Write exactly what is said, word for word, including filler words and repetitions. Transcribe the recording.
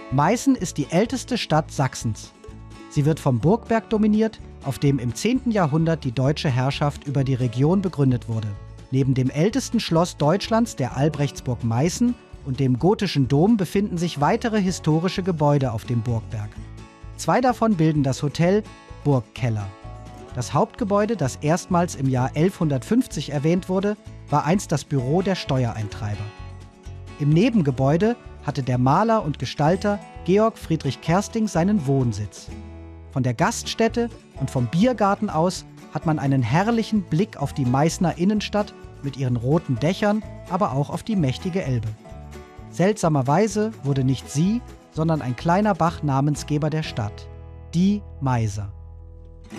Meißen ist die älteste Stadt Sachsens. Sie wird vom Burgberg dominiert, auf dem im zehnten Jahrhundert die deutsche Herrschaft über die Region begründet wurde. Neben dem ältesten Schloss Deutschlands, der Albrechtsburg Meißen, und dem gotischen Dom befinden sich weitere historische Gebäude auf dem Burgberg. Zwei davon bilden das Hotel Burgkeller. Das Hauptgebäude, das erstmals im Jahr elfhundertfünfzig erwähnt wurde, war einst das Büro der Steuereintreiber. Im Nebengebäude hatte der Maler und Gestalter Georg Friedrich Kersting seinen Wohnsitz. Von der Gaststätte und vom Biergarten aus hat man einen herrlichen Blick auf die Meißner Innenstadt mit ihren roten Dächern, aber auch auf die mächtige Elbe. Seltsamerweise wurde nicht sie, sondern ein kleiner Bach Namensgeber der Stadt, die Meiser.